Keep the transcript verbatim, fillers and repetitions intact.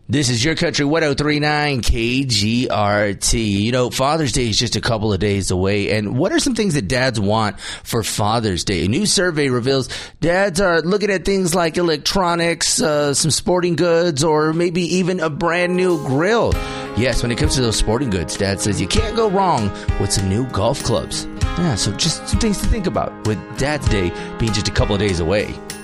This is Your Country one oh three point nine K G R T. You know, Father's Day is just a couple of days away. And what are some things that dads want for Father's Day? A new survey reveals dads are looking at things like electronics, uh, some sporting goods, or maybe even a brand new grill. Yes, when it comes to those sporting goods, Dad says you can't go wrong with some new golf clubs. Yeah, so just some things to think about with Dad's Day being just a couple of days away.